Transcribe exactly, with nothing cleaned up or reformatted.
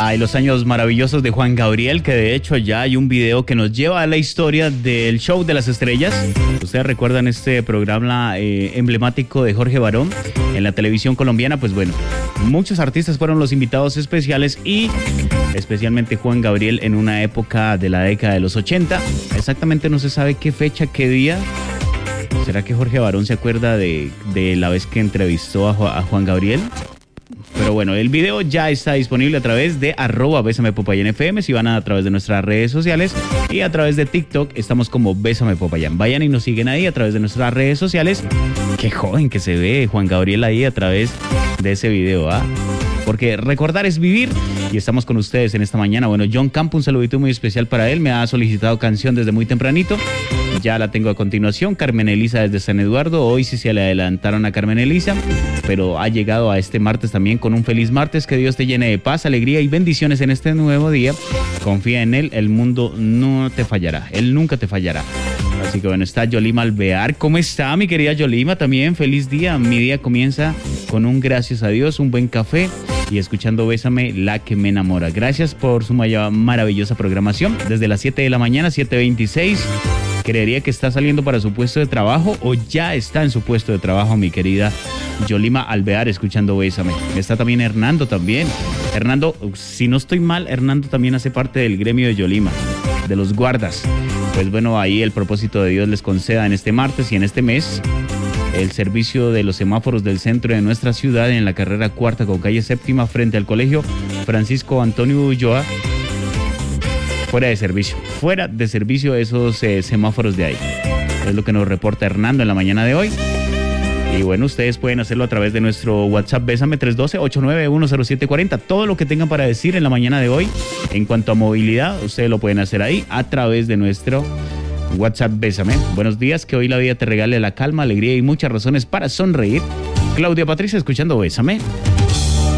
Ay, los años maravillosos de Juan Gabriel, que de hecho ya hay un video que nos lleva a la historia del Show de las Estrellas. Ustedes recuerdan este programa eh, emblemático de Jorge Barón en la televisión colombiana. Pues bueno, muchos artistas fueron los invitados especiales y especialmente Juan Gabriel en una época de la década de los ochenta. Exactamente no se sabe qué fecha, qué día. ¿Será que Jorge Barón se acuerda de, de la vez que entrevistó a, Ju- a Juan Gabriel? Pero bueno, el video ya está disponible a través de arroba Bésame Popayán F M, si van a, a través de nuestras redes sociales, y a través de TikTok estamos como Bésame Popayán. Vayan y nos siguen ahí a través de nuestras redes sociales. Qué joven que se ve Juan Gabriel ahí a través de ese video, ¿ah? Porque recordar es vivir y estamos con ustedes en esta mañana. Bueno, John Campo, un saludito muy especial para él. Me ha solicitado canción desde muy tempranito. Ya la tengo a continuación. Carmen Elisa desde San Eduardo. Hoy sí se le adelantaron a Carmen Elisa, pero ha llegado a este martes también con un feliz martes. Que Dios te llene de paz, alegría y bendiciones en este nuevo día. Confía en Él, el mundo no te fallará. Él nunca te fallará. Así que bueno, está Yolima Alvear. ¿Cómo está mi querida Yolima? También feliz día. Mi día comienza con un gracias a Dios, un buen café y escuchando Bésame, la que me enamora. Gracias por su maya- maravillosa programación. Desde las siete de la mañana, siete veintiséis. Creería que está saliendo para su puesto de trabajo o ya está en su puesto de trabajo, mi querida Yolima Alvear, escuchando Bésame. Está también Hernando también. Hernando, si no estoy mal, Hernando también hace parte del gremio de Yolima, de los guardas. Pues bueno, ahí el propósito de Dios les conceda en este martes y en este mes el servicio de los semáforos del centro de nuestra ciudad en la carrera cuarta con calle séptima frente al colegio Francisco Antonio Ulloa. Fuera de servicio, fuera de servicio esos eh, semáforos de ahí. Es lo que nos reporta Hernando en la mañana de hoy. Y bueno, ustedes pueden hacerlo a través de nuestro WhatsApp Bésame tres uno dos, ocho nueve uno, cero siete cuatro cero. Todo lo que tengan para decir en la mañana de hoy en cuanto a movilidad, ustedes lo pueden hacer ahí a través de nuestro WhatsApp Bésame. Buenos días, que hoy la vida te regale la calma, alegría y muchas razones para sonreír. Claudia Patricia, escuchando Bésame.